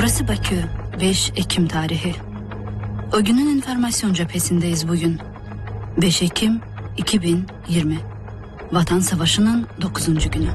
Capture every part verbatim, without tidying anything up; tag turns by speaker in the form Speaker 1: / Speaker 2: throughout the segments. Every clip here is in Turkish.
Speaker 1: Burası Bakü, beş Ekim tarihi. O günün enformasyon cephesindeyiz bugün. beş Ekim iki bin yirmi. Vatan Savaşı'nın dokuzuncu günü.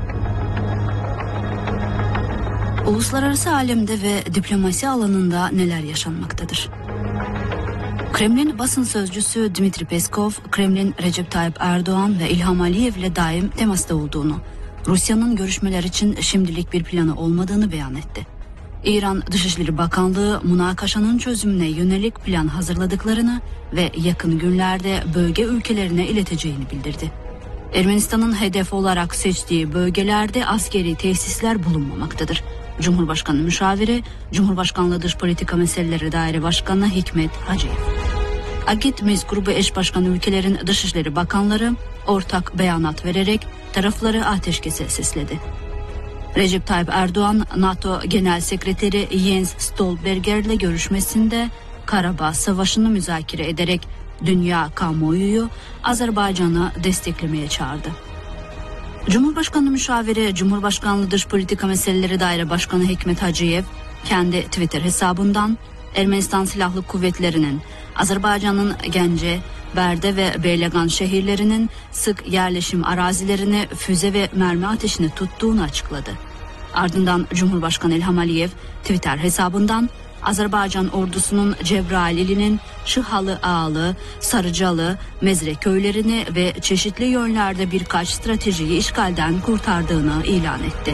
Speaker 1: Uluslararası alemde ve diplomasi alanında neler yaşanmaktadır? Kremlin basın sözcüsü Dmitri Peskov, Kremlin Recep Tayyip Erdoğan ve İlham Aliyev'le daim temasta olduğunu, Rusya'nın görüşmeler için şimdilik bir planı olmadığını beyan etti. İran Dışişleri Bakanlığı münakaşanın çözümüne yönelik plan hazırladıklarını ve yakın günlerde bölge ülkelerine ileteceğini bildirdi. Ermenistan'ın hedef olarak seçtiği bölgelerde askeri tesisler bulunmamaktadır. Cumhurbaşkanı Müşaviri, Cumhurbaşkanlığı Dış Politika Meseleleri Daire Başkanı Hikmet Hacıyev. Agit Minsk grubu eş başkanı ülkelerin Dışişleri Bakanları ortak beyanat vererek tarafları ateşkese sesledi. Recep Tayyip Erdoğan, NATO Genel Sekreteri Jens Stoltenberg'le görüşmesinde Karabağ Savaşı'nı müzakere ederek dünya kamuoyunu Azerbaycan'a desteklemeye çağırdı. Cumhurbaşkanı Müşaviri, Cumhurbaşkanlığı Dış Politika Meseleleri Daire Başkanı Hikmet Hacıyev kendi Twitter hesabından Ermenistan Silahlı Kuvvetleri'nin Azerbaycan'ın Gence, Berde ve Beylegan şehirlerinin sık yerleşim arazilerini füze ve mermi ateşine tuttuğunu açıkladı. Ardından Cumhurbaşkanı İlham Aliyev Twitter hesabından Azerbaycan ordusunun Cebrail ilinin Şıhalı Ağalı, Sarıcalı, Mezre köylerini ve çeşitli yönlerde birkaç stratejiyi işgalden kurtardığını ilan etti.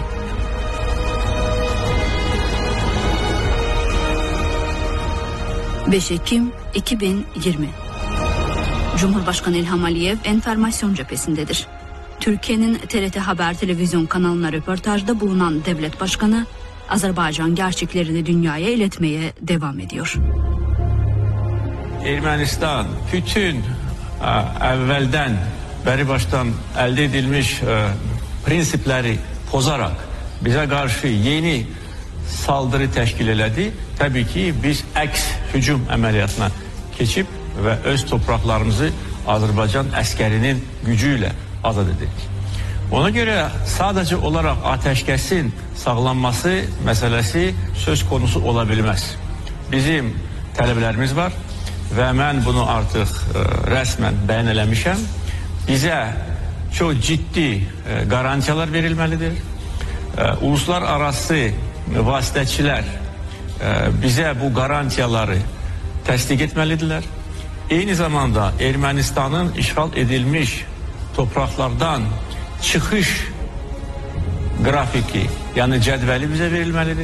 Speaker 1: beş Ekim iki bin yirmi. Cumhurbaşkanı İlham Aliyev enformasyon cephesindedir. Türkiye'nin T R T Haber televizyon kanalına röportajda bulunan devlet başkanı, Azerbaycan gerçeklerini dünyaya iletmeye devam ediyor.
Speaker 2: Ermənistan bütün evvelden beri baştan elde edilmiş e, prensipleri pozarak bize karşı yeni saldırı teşkil elədi. Tabii ki biz əks hücum əməliyyatına keçip ve öz topraklarımızı Azerbaycan əskerinin gücüyle azad edik. Ona göre sadece olarak ateşkesin sağlanması meselesi söz konusu olabilmez. Bizim tələblərimiz var ve ben bunu artık e, resmen bəyan eləmişəm. Bize çok ciddi e, garantiyalar verilmelidir. E, uluslararası vasitəçilər e, bize bu garantiyaları təsdiq etmelidirler. Eyni zamanda Ermənistanın işgal edilmiş topraklardan çıxış qrafiki, yəni cədvəli bizə verilməlidir.